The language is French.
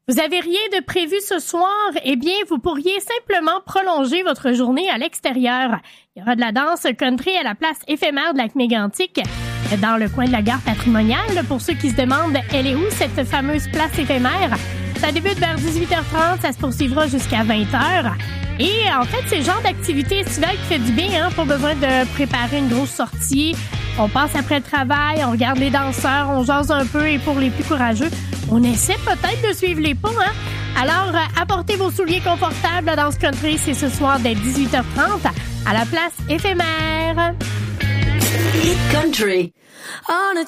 Vous avez rien de prévu ce soir? Eh bien, vous pourriez simplement prolonger votre journée à l'extérieur. Il y aura de la danse country à la place éphémère de Lac-Mégantic, dans le coin de la gare patrimoniale. Pour ceux qui se demandent, elle est où cette fameuse place éphémère? Ça débute vers 18h30, ça se poursuivra jusqu'à 20h. Et en fait, c'est le genre d'activité estivale qui fait du bien, hein? Pas besoin de préparer une grosse sortie. On passe après le travail, on regarde les danseurs, on jase un peu et pour les plus courageux, on essaie peut-être de suivre les pas, hein? Alors, apportez vos souliers confortables. La danse country, c'est ce soir dès 18h30 à la place éphémère. Hit Country.